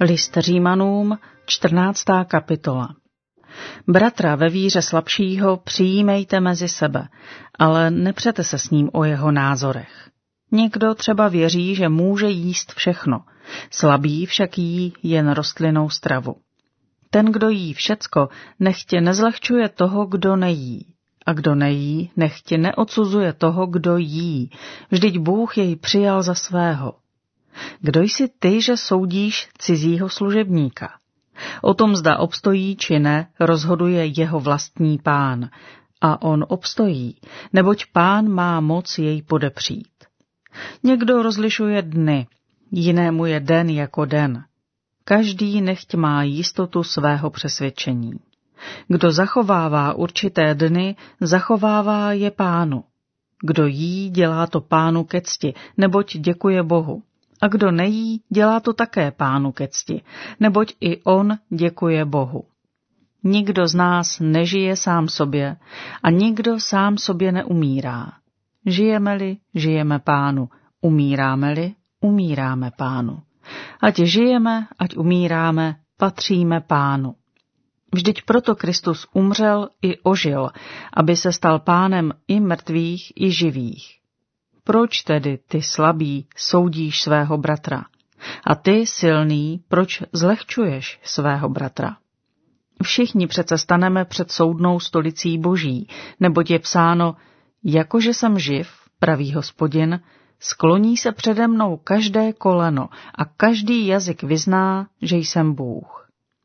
List Římanům, 14. kapitola. Bratra ve víře slabšího přijímejte mezi sebe, ale nepřete se s ním o jeho názorech. Někdo třeba věří, že může jíst všechno, slabý však jí jen rostlinnou stravu. Ten, kdo jí všecko, nechtě nezlehčuje toho, kdo nejí. A kdo nejí, nechtě neodsuzuje toho, kdo jí. Vždyť Bůh jej přijal za svého. Kdo jsi ty, že soudíš cizího služebníka? O tom, zda obstojí či ne, rozhoduje jeho vlastní Pán. A on obstojí, neboť Pán má moc jej podepřít. Někdo rozlišuje dny, jinému je den jako den. Každý nechť má jistotu svého přesvědčení. Kdo zachovává určité dny, zachovává je Pánu. Kdo jí, dělá to Pánu ke cti, neboť děkuje Bohu. A kdo nejí, dělá to také Pánu ke cti, neboť i on děkuje Bohu. Nikdo z nás nežije sám sobě a nikdo sám sobě neumírá. Žijeme-li, žijeme Pánu, umíráme-li, umíráme Pánu. Ať žijeme, ať umíráme, patříme Pánu. Vždyť proto Kristus umřel i ožil, aby se stal Pánem i mrtvých, i živých. Proč tedy ty slabý soudíš svého bratra? A ty silný, proč zlehčuješ svého bratra? Všichni přece staneme před soudnou stolicí Boží, neboť je psáno, jakože jsem živ, pravý Hospodin, skloní se přede mnou každé koleno a každý jazyk vyzná, že jsem Bůh.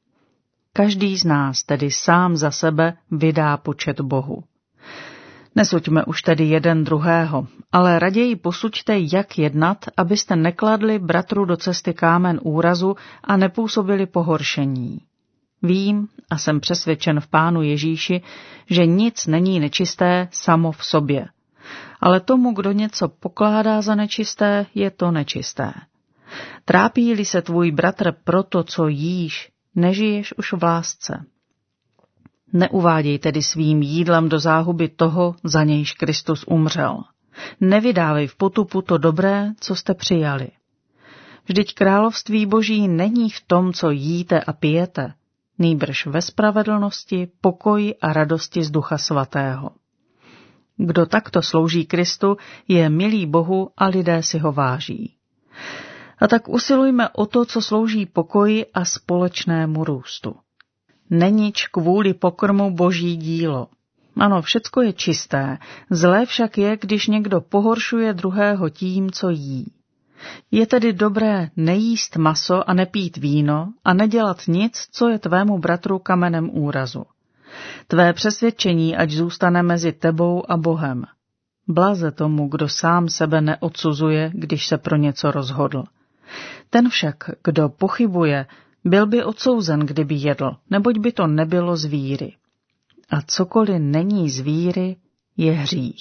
Každý z nás tedy sám za sebe vydá počet Bohu. Nesuďme už tedy jeden druhého, ale raději posuďte, jak jednat, abyste nekladli bratru do cesty kámen úrazu a nepůsobili pohoršení. Vím a jsem přesvědčen v Pánu Ježíši, že nic není nečisté samo v sobě. Ale tomu, kdo něco pokládá za nečisté, je to nečisté. Trápí-li se tvůj bratr proto, co jíš, nežiješ už v lásce. Neuváděj tedy svým jídlem do záhuby toho, za nějž Kristus umřel. Nevydávej v potupu to dobré, co jste přijali. Vždyť království Boží není v tom, co jíte a pijete, nýbrž ve spravedlnosti, pokoji a radosti z Ducha Svatého. Kdo takto slouží Kristu, je milý Bohu a lidé si ho váží. A tak usilujme o to, co slouží pokoji a společnému růstu. Nenič kvůli pokrmu Boží dílo. Ano, všecko je čisté, zlé však je, když někdo pohoršuje druhého tím, co jí. Je tedy dobré nejíst maso a nepít víno a nedělat nic, co je tvému bratru kamenem úrazu. Tvé přesvědčení ať zůstane mezi tebou a Bohem. Blaze tomu, kdo sám sebe neodsuzuje, když se pro něco rozhodl. Ten však, kdo pochybuje, byl by odsouzen, kdyby jedl, neboť by to nebylo z víry. A cokoliv není z víry, je hřích.